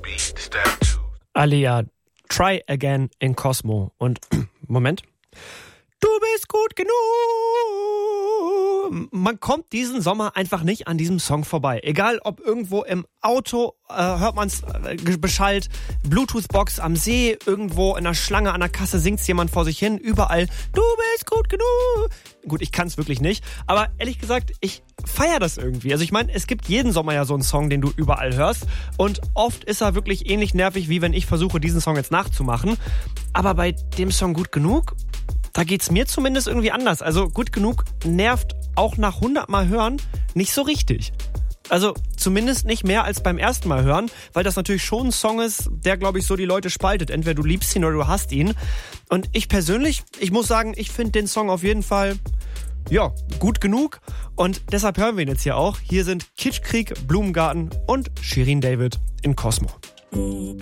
Alia, Try Again in Cosmo. Und, Moment. Du bist gut genug. Man kommt diesen Sommer einfach nicht an diesem Song vorbei. Egal, ob irgendwo im Auto, hört man's beschallt, Bluetooth-Box am See, irgendwo in der Schlange an der Kasse singt's jemand vor sich hin, überall, du bist gut genug. Gut, ich kann's wirklich nicht, aber ehrlich gesagt, ich feier das irgendwie. Also ich meine, es gibt jeden Sommer ja so einen Song, den du überall hörst und oft ist er wirklich ähnlich nervig, wie wenn ich versuche, diesen Song jetzt nachzumachen. Aber bei dem Song Gut genug, da geht's mir zumindest irgendwie anders. Also Gut genug nervt auch nach 100 Mal hören nicht so richtig. Also zumindest nicht mehr als beim ersten Mal hören, weil das natürlich schon ein Song ist, der, glaube ich, so die Leute spaltet. Entweder du liebst ihn oder du hasst ihn. Und ich persönlich, ich muss sagen, ich finde den Song auf jeden Fall, ja, gut genug. Und deshalb hören wir ihn jetzt hier auch. Hier sind Kitschkrieg, Blumengarten und Shirin David in Cosmo. Oops,